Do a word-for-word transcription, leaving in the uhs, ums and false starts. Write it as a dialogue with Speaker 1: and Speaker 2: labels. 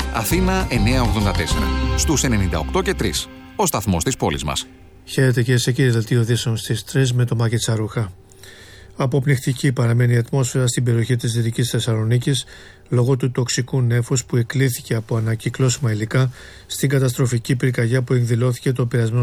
Speaker 1: Αθήνα εννιακόσια ογδόντα τέσσερα. Στους ενενήντα οκτώ και τρία. Ο σταθμός της πόλης μας.
Speaker 2: Χαίρετε κυρίες και κύριοι, δελτίο ειδήσεων στις τρεις με το Μάκη Τσαρούχα. Αποπνιχτική παραμένει η ατμόσφαιρα στην περιοχή της Δυτικής Θεσσαλονίκης λόγω του τοξικού νέφους που εκλήθηκε από ανακυκλώσιμα υλικά στην καταστροφική πυρκαγιά που εκδηλώθηκε το περασμένο